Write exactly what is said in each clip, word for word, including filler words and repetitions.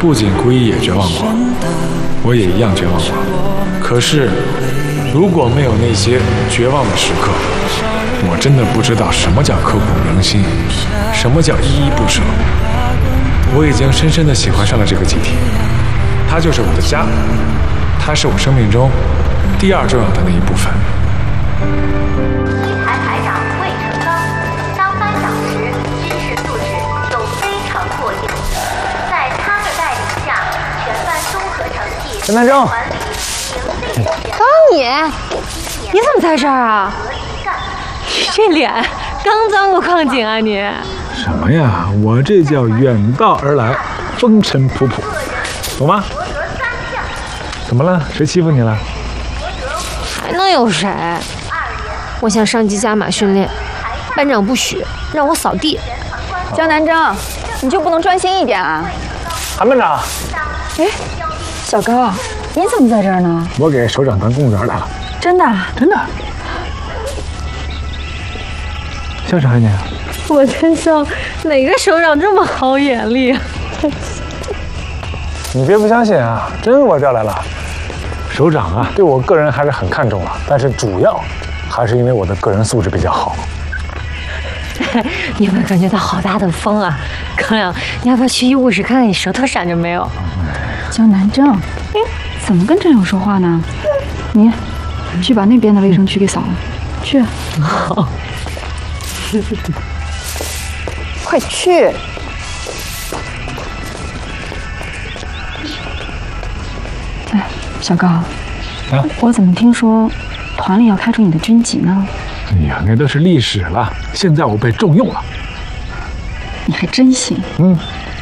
不仅顾一也绝望过，我也一样绝望过。可是，如果没有那些绝望的时刻，我真的不知道什么叫刻骨铭心，什么叫依依不舍。我已经深深地喜欢上了这个集体，它就是我的家，它是我生命中第二重要的那一部分。 一排排长魏成刚，当班长时军事素质就非常过硬，在他的带领下，全班综合成绩陈南征， 管理零内线。 刚你，你怎么在这儿啊？这脸刚钻过矿井啊你？ 什么呀？我这叫远道而来，风尘仆仆，懂吗？怎么了？谁欺负你了？ 还能有谁？我向上级加码训练，班长不许让我扫地。 江南征，你就不能专心一点啊？ 韩班长， 哎，小高，你怎么在这儿呢？ 我给首长当公务员来了。 真的？ 真的。笑啥你？ 我真笑，哪个首长这么好眼力？ 你别不相信啊，真我调来了。首长啊，对我个人还是很看重了，但是主要还是因为我的个人素质比较好。 你有没有感觉到好大的风啊？高亮，你要不要去医务室看看你舌头闪着没有？ 江南征，哎，怎么跟战友说话呢？你去把那边的卫生区给扫了，去。 好。 快去！哎，小高，啊，我怎么听说团里要开除你的军级呢？ 哎呀，那都是历史了。现在我被重用了。 你还真行。 嗯。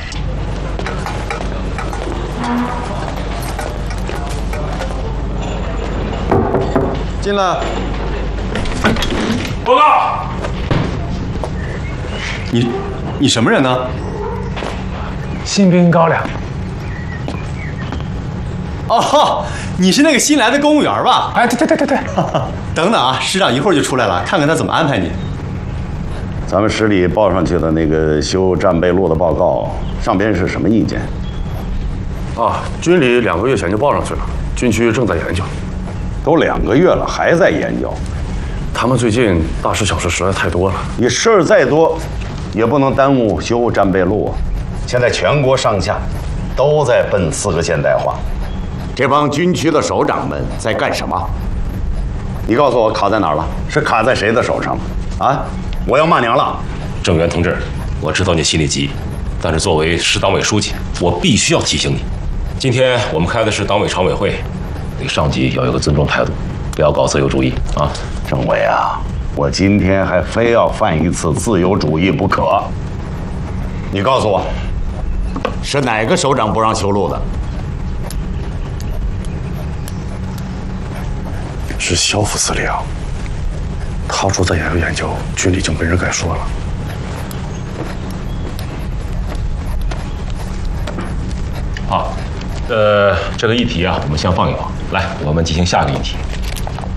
进来。 报告。 你，你什么人呢？ 新兵高粱。 哦，你是那个新来的公务员吧？ 哎，对对对对对。 等等啊，师长一会儿就出来了，看看他怎么安排你。 咱们市里报上去的那个修战备录的报告，上边是什么意见？ 啊，军里两个月前就报上去了，军区正在研究。 都两个月了，还在研究。 他们最近大事小事实在太多了， 你事儿再多，也不能耽误修战备录啊！现在全国上下都在奔四个现代化，这帮军区的首长们在干什么？你告诉我卡在哪儿了？是卡在谁的手上了？啊！我要骂娘了！ 郑源同志，我知道你心里急，但是作为市党委书记，我必须要提醒你，今天我们开的是党委常委会，对上级要有个尊重态度，不要搞自由主义啊！ 政委啊，我今天还非要犯一次自由主义不可。你告诉我，是哪个首长不让修路的？ 是肖副司令。他说在研究研究，军里就没人敢说了。 好，呃，这个议题啊，我们先放一放。来，我们进行下个议题。